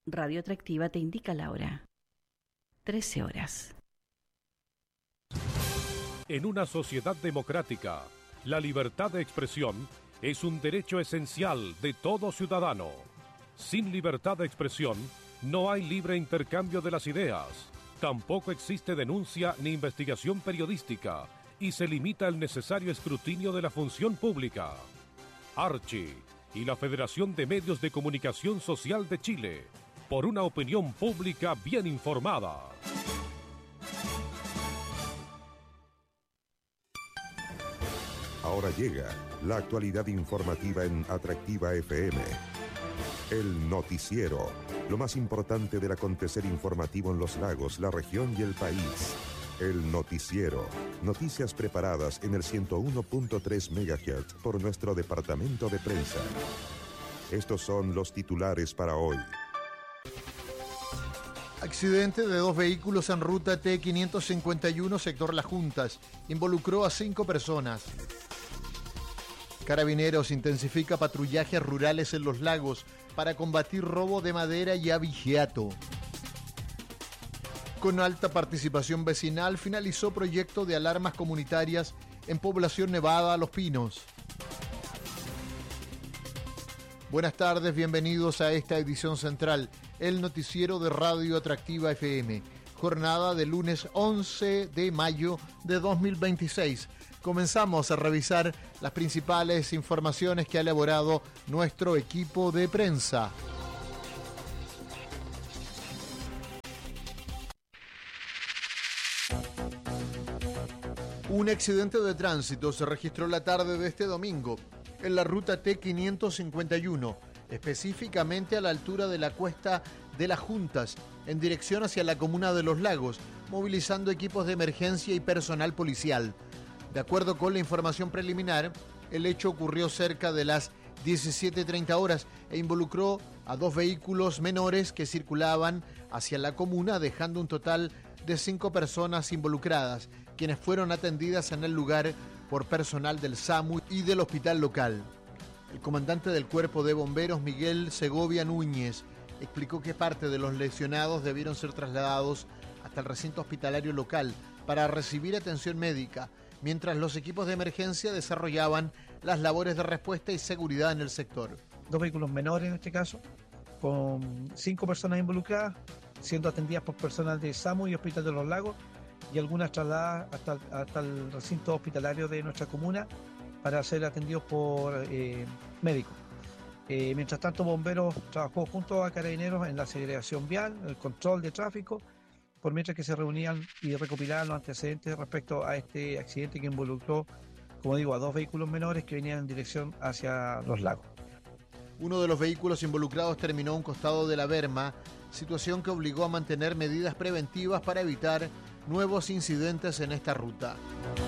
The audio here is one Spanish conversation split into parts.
Radio Atractiva te indica la hora. 13 horas. En una sociedad democrática, la libertad de expresión es un derecho esencial de todo ciudadano. Sin libertad de expresión, no hay libre intercambio de las ideas. Tampoco existe denuncia ni investigación periodística y se limita el necesario escrutinio de la función pública. Archi y la Federación de Medios de Comunicación Social de Chile, por una opinión pública bien informada. Ahora llega la actualidad informativa en Atractiva FM. El noticiero, lo más importante del acontecer informativo en los lagos, la región y el país. El noticiero, noticias preparadas en el 101.3 MHz por nuestro departamento de prensa. Estos son los titulares para hoy. Accidente de 2 vehículos en ruta T551, sector Las Juntas. Involucró a 5 personas. Carabineros intensifica patrullajes rurales en los lagos para combatir robo de madera y abigeato. Con alta participación vecinal, finalizó proyecto de alarmas comunitarias en Población Nevada, Los Pinos. Buenas tardes, bienvenidos a esta edición central, el noticiero de Radio Atractiva FM. Jornada de lunes 11 de mayo de 2026. Comenzamos a revisar las principales informaciones que ha elaborado nuestro equipo de prensa. Un accidente de tránsito se registró la tarde de este domingo en la ruta T551, específicamente a la altura de la cuesta de Las Juntas, en dirección hacia la comuna de Los Lagos, movilizando equipos de emergencia y personal policial. De acuerdo con la información preliminar, el hecho ocurrió cerca de las 17:30 horas e involucró a 2 vehículos menores que circulaban hacia la comuna, dejando un total de 5 personas involucradas, quienes fueron atendidas en el lugar por personal del SAMU y del hospital local. El comandante del Cuerpo de Bomberos, Miguel Segovia Núñez, explicó que parte de los lesionados debieron ser trasladados hasta el recinto hospitalario local para recibir atención médica, mientras los equipos de emergencia desarrollaban las labores de respuesta y seguridad en el sector. 2 vehículos menores en este caso, con 5 personas involucradas, siendo atendidas por personal de SAMU y Hospital de los Lagos, y algunas trasladadas hasta el recinto hospitalario de nuestra comuna para ser atendidos por médicos. Mientras tanto, Bomberos trabajó junto a Carabineros en la segregación vial, el control de tráfico, por mientras que se reunían y recopilaban los antecedentes respecto a este accidente que involucró, como digo, a 2 vehículos menores que venían en dirección hacia Los Lagos. Uno de los vehículos involucrados terminó a un costado de la berma, situación que obligó a mantener medidas preventivas para evitar nuevos incidentes en esta ruta.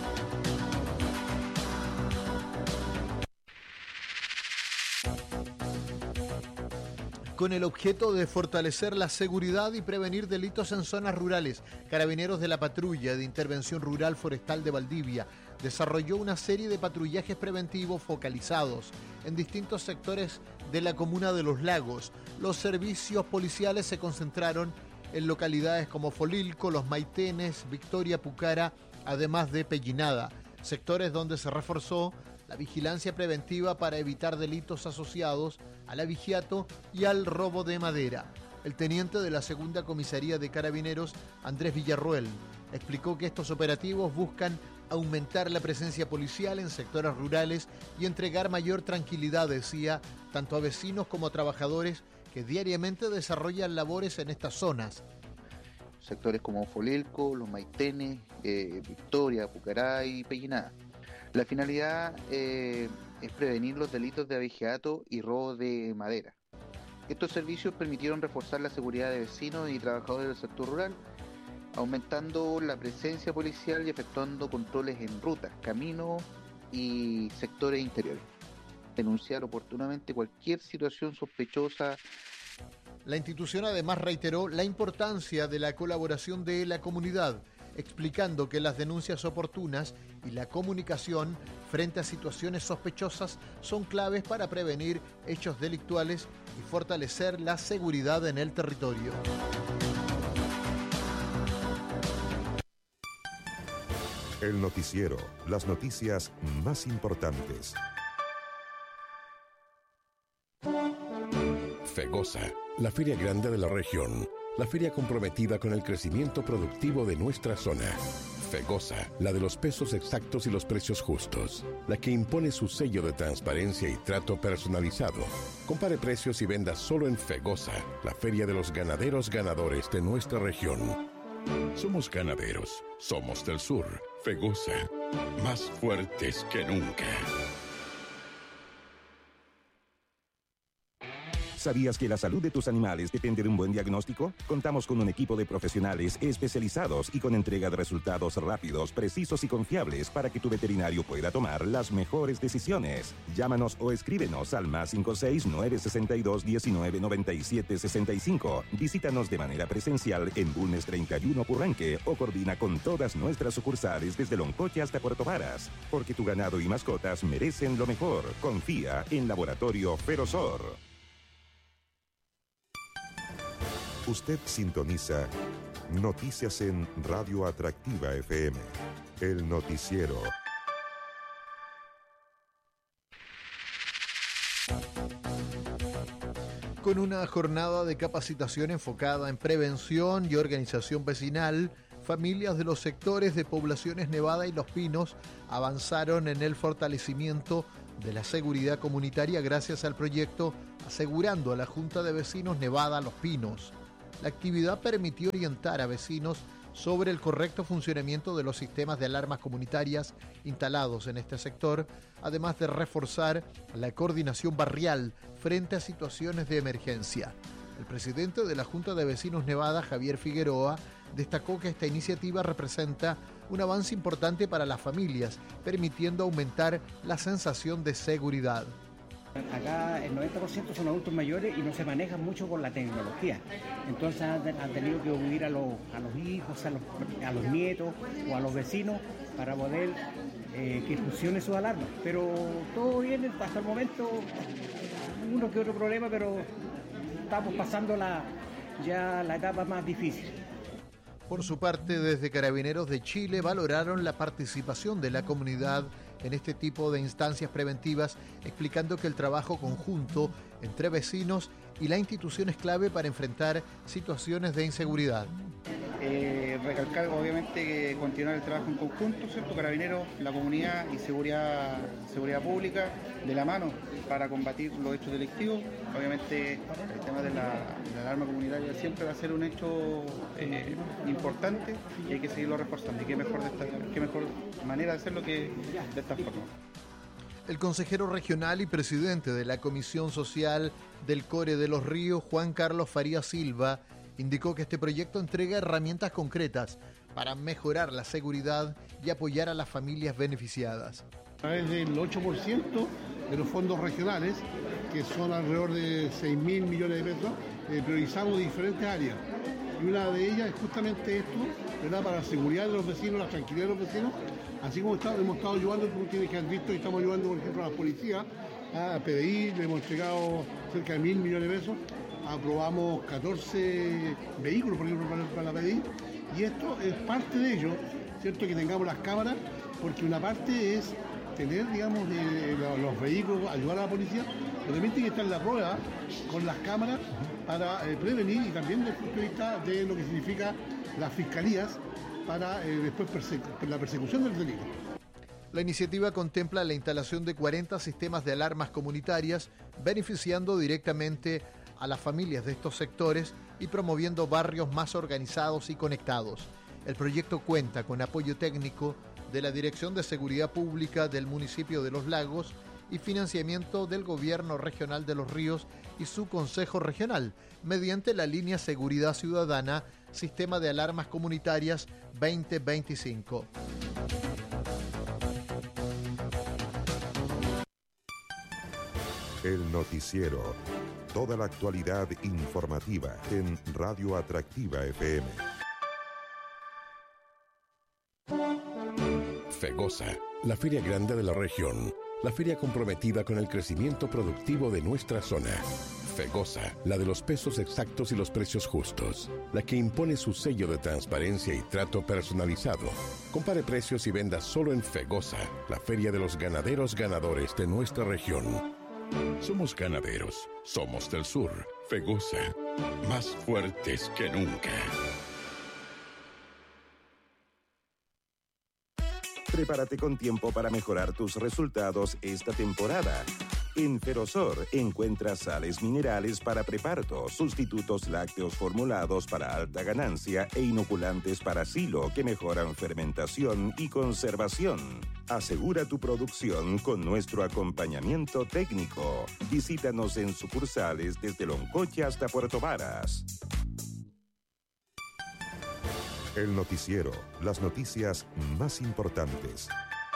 Con el objeto de fortalecer la seguridad y prevenir delitos en zonas rurales, Carabineros de la Patrulla de Intervención Rural Forestal de Valdivia desarrolló una serie de patrullajes preventivos focalizados en distintos sectores de la comuna de Los Lagos. Los servicios policiales se concentraron en localidades como Folilco, Los Maitenes, Victoria, Pucara, además de Pellinada, sectores donde se reforzó la vigilancia preventiva para evitar delitos asociados al abigeato y al robo de madera. El teniente de la Segunda Comisaría de Carabineros, Andrés Villarroel, explicó que estos operativos buscan aumentar la presencia policial en sectores rurales y entregar mayor tranquilidad, decía, tanto a vecinos como a trabajadores que diariamente desarrollan labores en estas zonas. Sectores como Folilco, Los Maitenes, Victoria, Pucará y Pellinada. La finalidad es prevenir los delitos de abigeato y robo de madera. Estos servicios permitieron reforzar la seguridad de vecinos y trabajadores del sector rural, aumentando la presencia policial y efectuando controles en rutas, caminos y sectores interiores. Denunciar oportunamente cualquier situación sospechosa. La institución además reiteró la importancia de la colaboración de la comunidad. explicando que las denuncias oportunas y la comunicación frente a situaciones sospechosas son claves para prevenir hechos delictuales y fortalecer la seguridad en el territorio. El noticiero, las noticias más importantes. FEGOSA, la feria grande de la región, la feria comprometida con el crecimiento productivo de nuestra zona. FEGOSA, la de los pesos exactos y los precios justos, la que impone su sello de transparencia y trato personalizado. Compare precios y venda solo en FEGOSA, la feria de los ganaderos ganadores de nuestra región. Somos ganaderos, somos del sur. FEGOSA, más fuertes que nunca. ¿Sabías que la salud de tus animales depende de un buen diagnóstico? Contamos con un equipo de profesionales especializados y con entrega de resultados rápidos, precisos y confiables para que tu veterinario pueda tomar las mejores decisiones. Llámanos o escríbenos al +56 962 19 97 65. Visítanos de manera presencial en Bulnes 31 Purranque o coordina con todas nuestras sucursales desde Loncoche hasta Puerto Varas. Porque tu ganado y mascotas merecen lo mejor. Confía en Laboratorio Ferozor. Usted sintoniza Noticias en Radio Atractiva FM, el noticiero. Con una jornada de capacitación enfocada en prevención y organización vecinal, familias de los sectores de Poblaciones Nevada y Los Pinos avanzaron en el fortalecimiento de la seguridad comunitaria gracias al proyecto Asegurando a la Junta de Vecinos Nevada Los Pinos. La actividad permitió orientar a vecinos sobre el correcto funcionamiento de los sistemas de alarmas comunitarias instalados en este sector, además de reforzar la coordinación barrial frente a situaciones de emergencia. El presidente de la Junta de Vecinos Nevada, Javier Figueroa, destacó que esta iniciativa representa un avance importante para las familias, permitiendo aumentar la sensación de seguridad. Acá el 90% son adultos mayores y no se manejan mucho con la tecnología. Entonces han tenido que huir a los hijos, a los nietos o a los vecinos para poder que funcione su alarma. Pero todo bien hasta el momento, uno que otro problema, pero estamos pasando ya la etapa más difícil. Por su parte, desde Carabineros de Chile valoraron la participación de la comunidad en este tipo de instancias preventivas, explicando que el trabajo conjunto entre vecinos y la institución es clave para enfrentar situaciones de inseguridad. Recalcar obviamente continuar el trabajo en conjunto, ¿cierto? Carabineros, la comunidad y seguridad pública de la mano para combatir los hechos delictivos. Obviamente el tema de la alarma comunitaria siempre va a ser un hecho importante y hay que seguirlo reforzando. Y qué mejor manera de hacerlo que de esta forma. El consejero regional y presidente de la Comisión Social del Core de los Ríos, Juan Carlos Farías Silva, indicó que este proyecto entrega herramientas concretas para mejorar la seguridad y apoyar a las familias beneficiadas. A través del 8% de los fondos regionales, que son alrededor de 6.000 millones de pesos, priorizamos diferentes áreas. Y una de ellas es justamente esto, ¿verdad? Para la seguridad de los vecinos, la tranquilidad de los vecinos, así como hemos estado ayudando, como ustedes que han visto, y estamos ayudando, por ejemplo, a la policía, a PDI, le hemos entregado cerca de 1.000 millones de pesos. Aprobamos 14 vehículos, por ejemplo, para la PDI, y esto es parte de ello, ¿cierto? Que tengamos las cámaras, porque una parte es tener, digamos, los vehículos, ayudar a la policía, pero también tiene que estar la prueba con las cámaras para prevenir y también desde el punto de vista de lo que significa las fiscalías para después la persecución del delito. La iniciativa contempla la instalación de 40 sistemas de alarmas comunitarias, beneficiando directamente a las familias de estos sectores y promoviendo barrios más organizados y conectados. El proyecto cuenta con apoyo técnico de la Dirección de Seguridad Pública del municipio de Los Lagos y financiamiento del Gobierno Regional de Los Ríos y su Consejo Regional, mediante la línea Seguridad Ciudadana, Sistema de Alarmas Comunitarias 2025. El noticiero. Toda la actualidad informativa en Radio Atractiva FM. Fegosa, la feria grande de la región, la feria comprometida con el crecimiento productivo de nuestra zona. Fegosa, la de los pesos exactos y los precios justos, la que impone su sello de transparencia y trato personalizado. Compare precios y venda solo en Fegosa, la feria de los ganaderos ganadores de nuestra región. Somos ganaderos, somos del sur. Fegosa, más fuertes que nunca. Prepárate con tiempo para mejorar tus resultados esta temporada. En Ferosor encuentras sales minerales para preparto, sustitutos lácteos formulados para alta ganancia e inoculantes para silo que mejoran fermentación y conservación. Asegura tu producción con nuestro acompañamiento técnico. Visítanos en sucursales desde Loncoche hasta Puerto Varas. El noticiero, las noticias más importantes.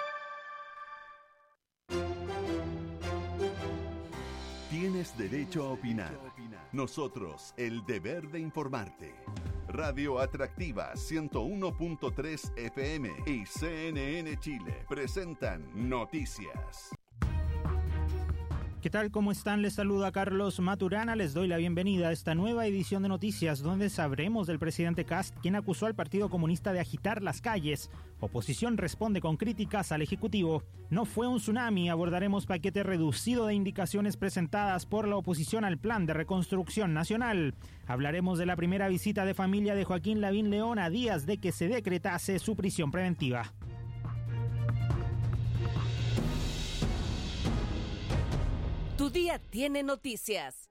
Tienes derecho a opinar. Nosotros, el deber de informarte. Radio Atractiva 101.3 FM y CNN Chile presentan Noticias. ¿Qué tal? ¿Cómo están? Les saluda Carlos Maturana. Les doy la bienvenida a esta nueva edición de Noticias, donde sabremos del presidente Kast, quien acusó al Partido Comunista de agitar las calles. Oposición responde con críticas al Ejecutivo. No fue un tsunami. Abordaremos paquete reducido de indicaciones presentadas por la oposición al Plan de Reconstrucción Nacional. Hablaremos de la primera visita de familia de Joaquín Lavín León a días de que se decretase su prisión preventiva. Tu día tiene noticias.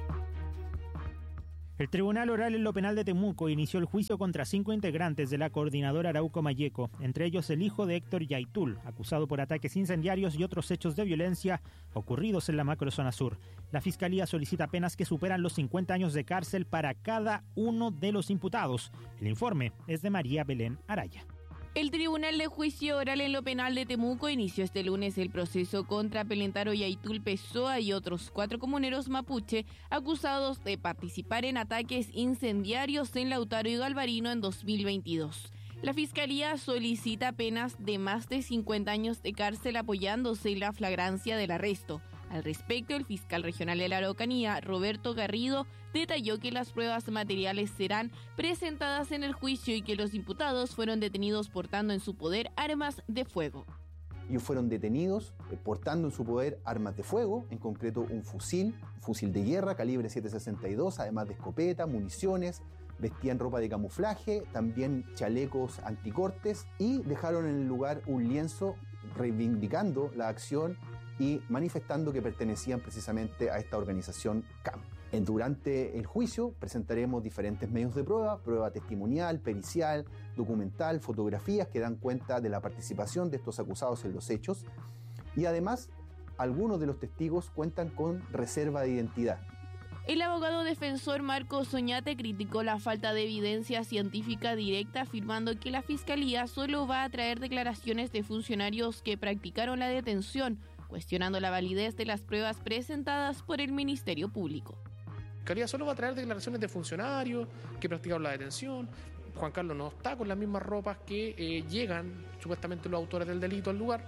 El Tribunal Oral en lo Penal de Temuco inició el juicio contra 5 integrantes de la coordinadora Arauco Mayeco, entre ellos el hijo de Héctor Yaitul, acusado por ataques incendiarios y otros hechos de violencia ocurridos en la macrozona sur. La Fiscalía solicita penas que superan los 50 años de cárcel para cada uno de los imputados. El informe es de María Belén Araya. El Tribunal de Juicio Oral en lo Penal de Temuco inició este lunes el proceso contra Pelentaro Yaitul Pessoa y otros 4 comuneros mapuche acusados de participar en ataques incendiarios en Lautaro y Galvarino en 2022. La Fiscalía solicita penas de más de 50 años de cárcel apoyándose en la flagrancia del arresto. Al respecto, el fiscal regional de la Araucanía, Roberto Garrido, detalló que las pruebas materiales serán presentadas en el juicio y que los imputados fueron detenidos portando en su poder armas de fuego. Ellos fueron detenidos portando en su poder armas de fuego, en concreto un fusil de guerra calibre 7.62, además de escopeta, municiones, vestían ropa de camuflaje, también chalecos anticortes y dejaron en el lugar un lienzo reivindicando la acción y manifestando que pertenecían precisamente a esta organización CAM. Durante el juicio presentaremos diferentes medios de prueba testimonial, pericial, documental, fotografías que dan cuenta de la participación de estos acusados en los hechos y además algunos de los testigos cuentan con reserva de identidad. El abogado defensor Marcos Oñate criticó la falta de evidencia científica directa, afirmando que la Fiscalía solo va a traer declaraciones de funcionarios que practicaron la detención, cuestionando la validez de las pruebas presentadas por el Ministerio Público. La Fiscalía solo va a traer declaraciones de funcionarios que practicaron la detención. Juan Carlos no está con las mismas ropas que llegan supuestamente los autores del delito al lugar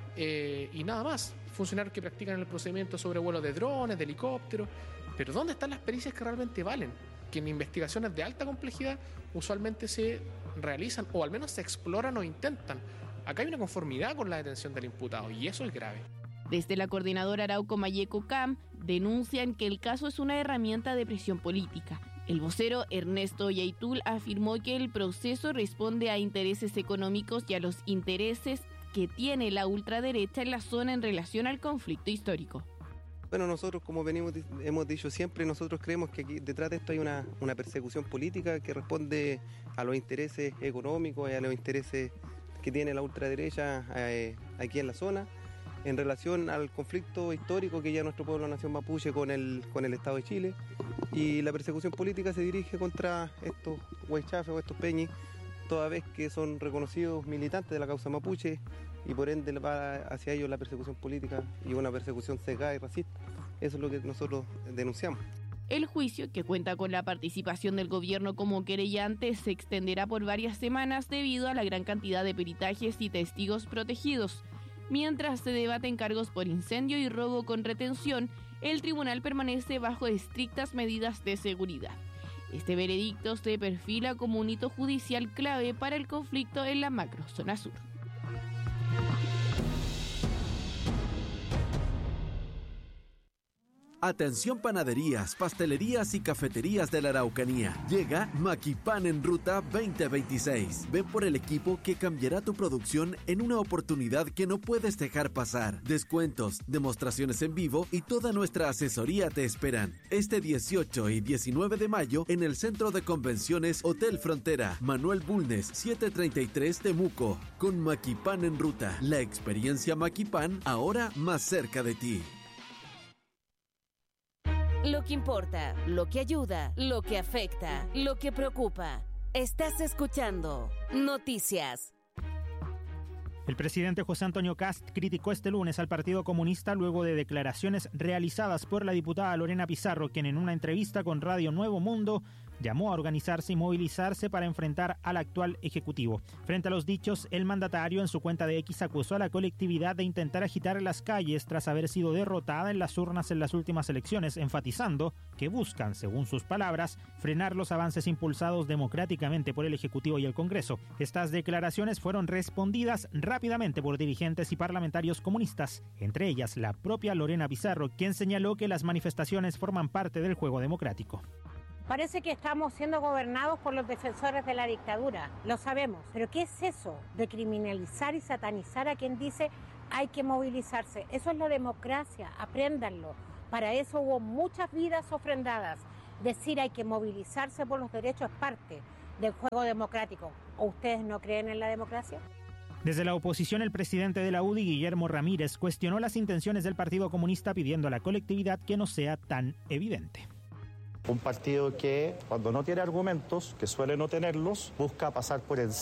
y nada más. Funcionarios que practican el procedimiento sobre vuelos de drones, de helicópteros. Pero ¿dónde están las pericias que realmente valen? Que en investigaciones de alta complejidad usualmente se realizan o al menos se exploran o intentan. Acá hay una conformidad con la detención del imputado y eso es grave. Desde la coordinadora Arauco Mayeco CAM denuncian que el caso es una herramienta de presión política. El vocero Ernesto Yaitul afirmó que el proceso responde a intereses económicos y a los intereses que tiene la ultraderecha en la zona en relación al conflicto histórico. Bueno, nosotros, como hemos dicho siempre, nosotros creemos que aquí detrás de esto hay una persecución política que responde a los intereses económicos y a los intereses que tiene la ultraderecha aquí en la zona, en relación al conflicto histórico que ya nuestro pueblo, nación mapuche, con el Estado de Chile. Y la persecución política se dirige contra estos huaychafes o estos peñis, toda vez que son reconocidos militantes de la causa mapuche, y por ende va hacia ellos la persecución política y una persecución cegada y racista. Eso es lo que nosotros denunciamos. El juicio, que cuenta con la participación del gobierno como querellante, se extenderá por varias semanas debido a la gran cantidad de peritajes y testigos protegidos. Mientras se debaten cargos por incendio y robo con retención, el tribunal permanece bajo estrictas medidas de seguridad. Este veredicto se perfila como un hito judicial clave para el conflicto en la macrozona sur. Atención panaderías, pastelerías y cafeterías de la Araucanía. Llega Maquipan en Ruta 2026. Ven por el equipo que cambiará tu producción en una oportunidad que no puedes dejar pasar. Descuentos, demostraciones en vivo y toda nuestra asesoría te esperan. Este 18 y 19 de mayo en el Centro de Convenciones Hotel Frontera, Manuel Bulnes, 733 Temuco. Con Maquipan en Ruta, la experiencia Maquipan ahora más cerca de ti. Lo que importa, lo que ayuda, lo que afecta, lo que preocupa. Estás escuchando Noticias. El presidente José Antonio Kast criticó este lunes al Partido Comunista luego de declaraciones realizadas por la diputada Lorena Pizarro, quien en una entrevista con Radio Nuevo Mundo llamó a organizarse y movilizarse para enfrentar al actual Ejecutivo. Frente a los dichos, el mandatario en su cuenta de X acusó a la colectividad de intentar agitar las calles tras haber sido derrotada en las urnas en las últimas elecciones, enfatizando que buscan, según sus palabras, frenar los avances impulsados democráticamente por el Ejecutivo y el Congreso. Estas declaraciones fueron respondidas rápidamente por dirigentes y parlamentarios comunistas, entre ellas la propia Lorena Pizarro, quien señaló que las manifestaciones forman parte del juego democrático. Parece que estamos siendo gobernados por los defensores de la dictadura, lo sabemos, pero ¿qué es eso de criminalizar y satanizar a quien dice hay que movilizarse? Eso es la democracia, apréndanlo. Para eso hubo muchas vidas ofrendadas. Decir hay que movilizarse por los derechos es parte del juego democrático. ¿O ustedes no creen en la democracia? Desde la oposición, el presidente de la UDI, Guillermo Ramírez, cuestionó las intenciones del Partido Comunista pidiendo a la colectividad que no sea tan evidente. Un partido que, cuando no tiene argumentos, que suele no tenerlos, busca pasar por encima